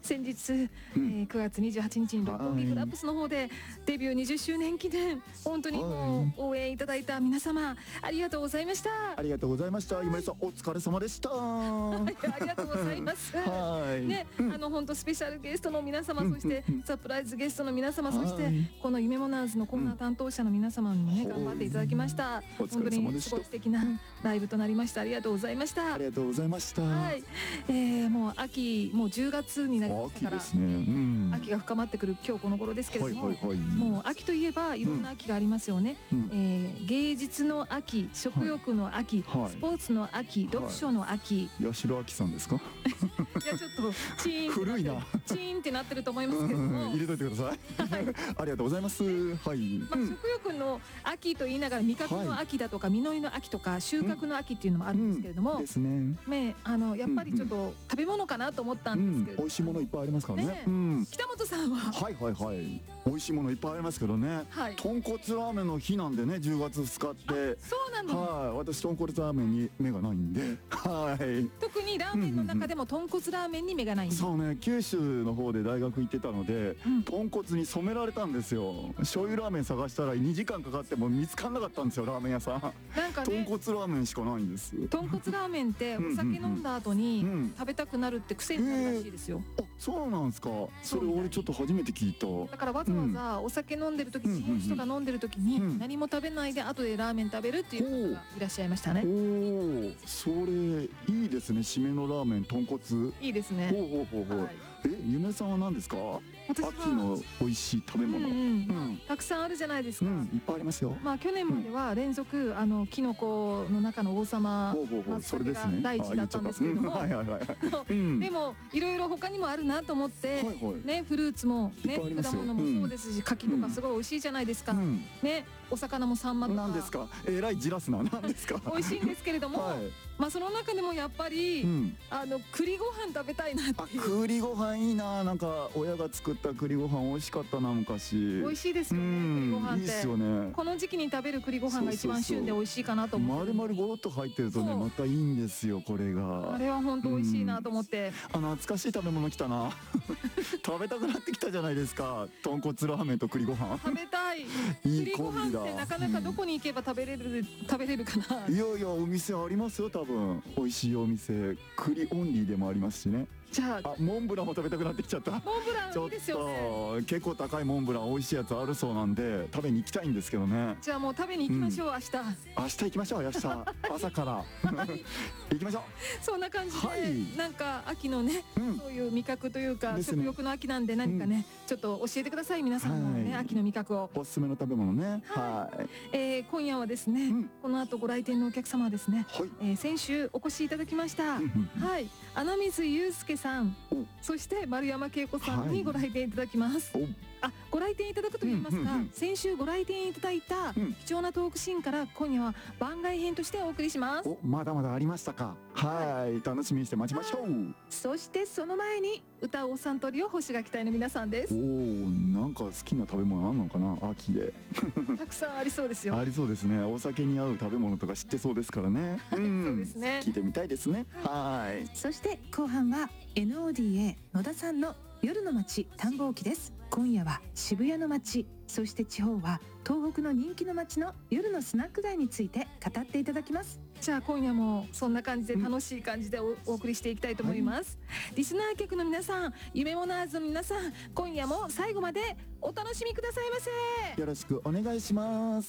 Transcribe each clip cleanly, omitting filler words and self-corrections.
先日、9月28日に六本木クラブスの方でデビュー20周年記念、本当にもう応援いただいた皆様ありがとうございました。 ありがとうございました。今井さんお疲れ様でした。 ありがとうございます。ね、本当スペシャルゲストの皆様、そしてサプライズゲストの皆様、そしてこの夢モナーズのコーナー担当者の皆様にもね、頑張っていただきました。本当にすごい素敵なライブとなりました。ありがとうございました。 ありがとうございました。 はい、もう秋、もう10月になりましたから、秋が深まってくる今日この頃ですけれども、もう秋といえばいろんな秋がありますよね。芸術の秋、食欲の秋、スポーツの秋、読書の秋。 八代亜紀さんですか？ いや、ちょっとチーン古いな、 チーンってなってると思いますけども、 入れといてください。ありがとうございます。はい。 食欲の秋と言いながら味覚の秋だとか実りの秋とか収穫の秋っていうのもあるんですけれども、 ですね。 やっぱりちょっと食べ物かなと思ったんですけど、 美味しいものいっぱいありますからね。 北本さんは？ はいはいはい。美味しいものいっぱいありますけどね。豚骨ラーメンの日なんでね、10月2日って。 そうなの。 はい。私豚骨ラーメンに目がないんで。はい。 特にラーメンの中でも豚骨ラーメンに目がないんです。 そうね、九州の方で大学行ってたので、豚骨に染められたんですよ。醤油ラーメン探したら2時間かかっても見つからなかったんですよ、ラーメン屋さん。 なんかね、 豚骨ラーメンしかないんです。 豚骨ラーメンってお酒飲んだ後に食べたくなるって癖になるらしいですよ。 あ、そうなんですか。それ俺ちょっと初めて聞いた。 だからわざわざお酒飲んでる時、日本酒とか飲んでる時に何も食べないで後でラーメン食べるっていう方がいらっしゃいましたね。 おお、それいいですね。締めのラーメン豚骨。いいいですね。 ほうほうほうほう。夢さんは何ですか？秋の美味しい食べ物。 たくさんあるじゃないですか。 いっぱいありますよ。 去年までは連続キノコの中の王様それが第一だったんですけれども、でもいろいろ他にもあるなと思ってね、フルーツもね、果物もそうですし、柿とかすごい美味しいじゃないですか。ね、お魚もサンマとか。 何ですか？えらいじらすな。何ですか？ 美味しいんですけれども、その中でもやっぱり栗ご飯食べたいなっていう。 栗ご飯いいな。なんか親が作った栗ご飯美味しかったな、昔。 美味しいですよね、栗ご飯って。いいですよね。この時期に食べる栗ご飯が一番旬で美味しいかなと思って。 丸々ゴロッと入ってるとね、またいいんですよ、これが。 あれは本当美味しいなと思って。 懐かしい食べ物来たな。食べたくなってきたじゃないですか。豚骨ラーメンと栗ご飯。 食べたい。栗ご飯ってなかなかどこに行けば食べれるかな。 いやいや、お店ありますよ、多分。美味しいお店。栗オンリーでもありますしね。 じゃあモンブランも食べたくなってきちゃった。 モンブランいいですよね。 結構高いモンブラン美味しいやつあるそうなんで食べに行きたいんですけどね。 じゃあもう食べに行きましょう。明日行きましょう。明日朝から行きましょう。 そんな感じで、なんか秋のね、そういう味覚というか食欲の秋なんで、何かねちょっと教えてください、皆さんのね、秋の味覚を。 おすすめの食べ物ね。 今夜はですね、この後ご来店のお客様はですね、先週お越しいただきました、穴水祐介さん、そして丸山恵子さんにご来店いただきます。ご来店いただくと言いますか、先週ご来店いただいた貴重なトークシーンから今夜は番外編としてお送りします。 まだまだありましたか。楽しみにして待ちましょう。 そしてその前に歌おうさんトリオ星が期待の皆さんです。 なんか好きな食べ物あんのかな、秋で。 たくさんありそうですよ。 ありそうですね。お酒に合う食べ物とか知ってそうですからね。 そうですね。 聞いてみたいですね。 そして後半は NODA 野田さんの夜の街探訪記です。今夜は渋谷の街、そして地方は東北の人気の街の夜のスナック街について語っていただきます。 じゃあ今夜もそんな感じで楽しい感じでお送りしていきたいと思います。リスナー客の皆さん、夢モナーズの皆さん、今夜も最後までお楽しみくださいませ。 よろしくお願いします。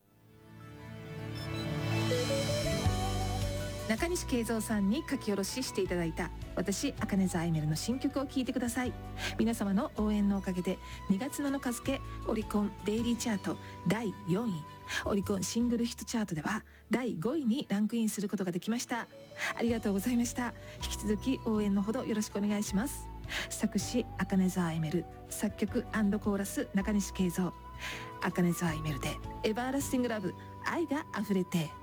中西慶三さんに書き下ろししていただいた私茜座アイメルの新曲を聴いてください。皆様の応援のおかげで2月7日付オリコンデイリーチャート第4位、オリコンシングルヒットチャートでは第5位にランクインすることができました。ありがとうございました。引き続き応援のほどよろしくお願いします。作詞茜座アイメル、作曲&コーラス中西慶三。茜座アイメルでエバーラスティングラブ、愛が溢れて。